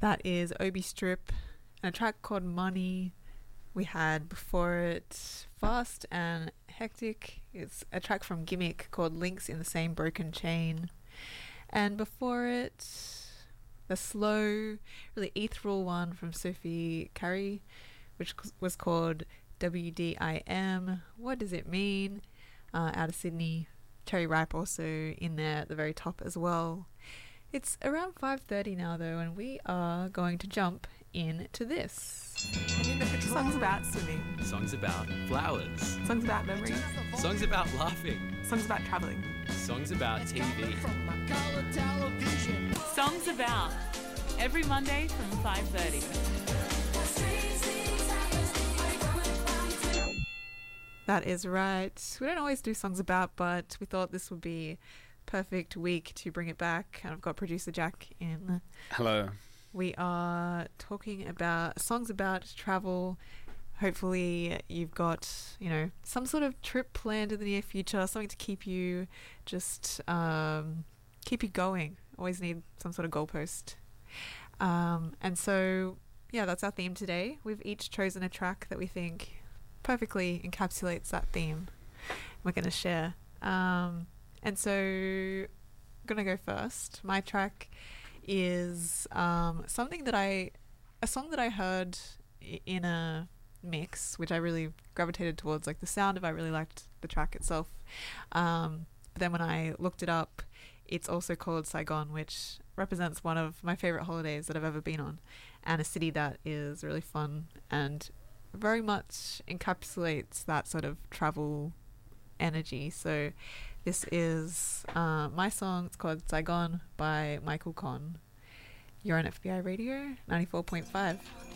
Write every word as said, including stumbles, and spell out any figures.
That is Obi Strip and a track called Money. We had before it Fast and Hectic. It's a track from Gimmick called Links in the Same Broken Chain. And before it, the slow, really ethereal one from Sophie Carey, which was called W D I M. What does it mean? Uh, out of Sydney. Cherry Ripe also in there at the very top as well. It's around five thirty now though, and we are going to jump into this. And in the picture, songs about swimming. Songs about flowers. Songs about memories. Songs about laughing. Songs about travelling. Songs about T V. Songs about. Every Monday from five thirty. That is right. We don't always do songs about, but we thought this would be perfect week to bring it back. And I've got producer Jack in. Hello. We are talking about songs about travel. Hopefully you've got, you know, some sort of trip planned in the near future, something to keep you just um, keep you going. Always need some sort of goalpost. Um, and so, yeah, that's our theme today. We've each chosen a track that we think perfectly encapsulates that theme. We're going to share. Um, and so I'm going to go first. My track is um, something that I, a song that I heard in a mix, which I really gravitated towards, like the sound of. I really liked the track itself. Um, but then when I looked it up, it's also called Saigon, which represents one of my favorite holidays that I've ever been on, and a city that is really fun and very much encapsulates that sort of travel energy. So this is uh, my song. It's called Saigon by Michael Conn. You're on F B I Radio ninety-four point five.